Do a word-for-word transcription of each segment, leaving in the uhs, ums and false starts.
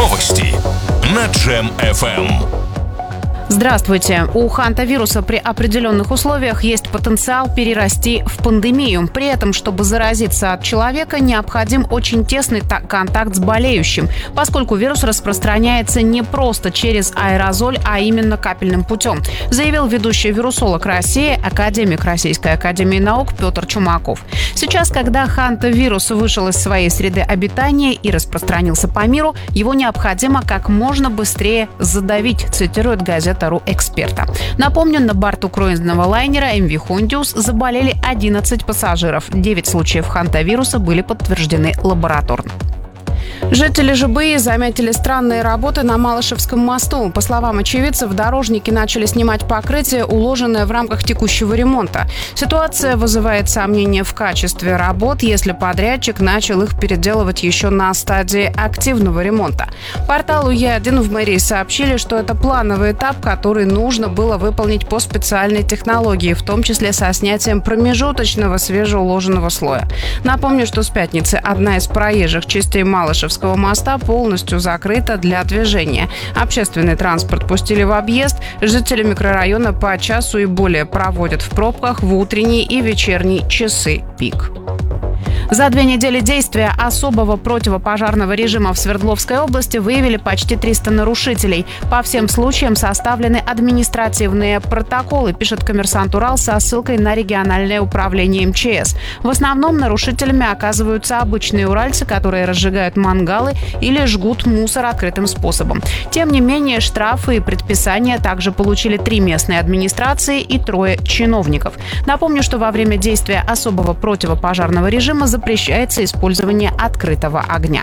Новости на Джем эф эм. Здравствуйте. У хантавируса при определенных условиях есть потенциал перерасти в пандемию. При этом, чтобы заразиться от человека, необходим очень тесный контакт с болеющим, поскольку вирус распространяется не просто через аэрозоль, а именно капельным путем, заявил ведущий вирусолог России, академик Российской академии наук Петр Чумаков. Сейчас, когда хантавирус вышел из своей среды обитания и распространился по миру, его необходимо как можно быстрее задавить, цитирует газета «Ру Эксперта». Напомню, на борту круизного лайнера эм ви Hondius заболели одиннадцать пассажиров. девять случаев хантавируса были подтверждены лабораторно. Жители Жибыи заметили странные работы на Малышевском мосту. По словам очевидцев, дорожники начали снимать покрытие, уложенное в рамках текущего ремонта. Ситуация вызывает сомнения в качестве работ, если подрядчик начал их переделывать еще на стадии активного ремонта. Порталу Е один в мэрии сообщили, что это плановый этап, который нужно было выполнить по специальной технологии, в том числе со снятием промежуточного свежеуложенного слоя. Напомню, что с пятницы одна из проезжих частей Малышевского моста полностью закрыта для движения. Общественный транспорт пустили в объезд. Жители микрорайона по часу и более проводят в пробках в утренние и вечерние часы пик. За две недели действия особого противопожарного режима в Свердловской области выявили почти триста нарушителей. По всем случаям составлены административные протоколы, пишет «Коммерсант Урал» со ссылкой на региональное управление эм че эс. В основном нарушителями оказываются обычные уральцы, которые разжигают мангалы или жгут мусор открытым способом. Тем не менее, штрафы и предписания также получили три местные администрации и трое чиновников. Напомню, что во время действия особого противопожарного режима запрещается использование открытого огня.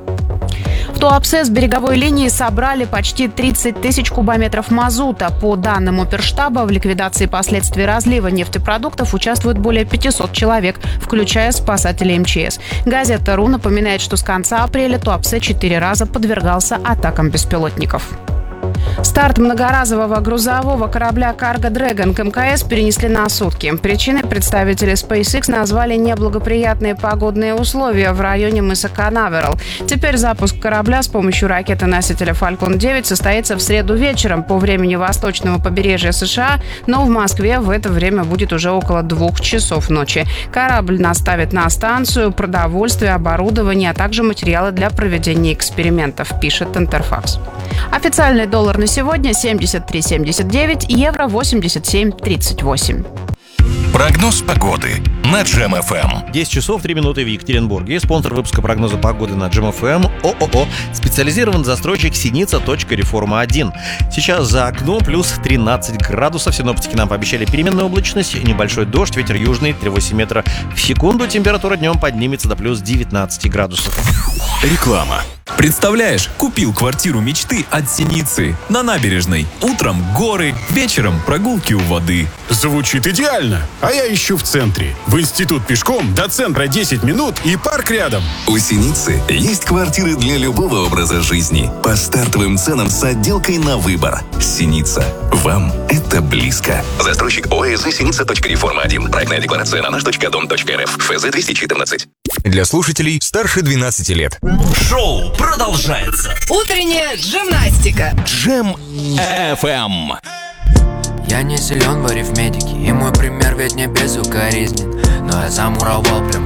В Туапсе с береговой линии собрали почти тридцать тысяч кубометров мазута. По данным оперштаба, в ликвидации последствий разлива нефтепродуктов участвует более пятисот человек, включая спасателей эм че эс. Газета «Ру» напоминает, что с конца апреля Туапсе четыре раза подвергался атакам беспилотников. Старт многоразового грузового корабля Cargo Dragon к эм ка эс перенесли на сутки. Причиной представители SpaceX назвали неблагоприятные погодные условия в районе мыса Канаверал. Теперь запуск корабля с помощью ракеты-носителя Falcon девять состоится в среду вечером по времени восточного побережья США, но в Москве в это время будет уже около двух часов ночи. Корабль наставит на станцию продовольствие, оборудование, а также материалы для проведения экспериментов, пишет Интерфакс. Официальный доллар на сегодня семьдесят три семьдесят девять, евро восемьдесят семь тридцать восемь. Прогноз погоды на Джем эф эм. десять часов три минуты в Екатеринбурге. Спонсор выпуска прогноза погоды на Джем эф эм ООО «Специализированный застройщик Синица. Реформа один». Сейчас за окном плюс тринадцать градусов. Синоптики нам пообещали переменную облачность, небольшой дождь, ветер южный три целых восемь десятых метра в секунду. Температура днем поднимется до плюс девятнадцать градусов. Реклама. Представляешь, купил квартиру мечты от Синицы. На набережной. Утром горы, вечером прогулки у воды. Звучит идеально. А я ищу в центре. В институт пешком, до центра десять минут и парк рядом. У Синицы есть квартиры для любого образа жизни. По стартовым ценам с отделкой на выбор. Синица. Вам это близко. Застройщик ОСЗ Синица. Реформа один. Проектная декларация на наш точка дом точка эр эф. эф зэ двести четырнадцать. Для слушателей старше двенадцати лет. Шоу продолжается. Утренняя гимнастика. Джем эф эм. Я не силен в арифметике, и мой пример ведь не безукоризнен. Но я замуровал прям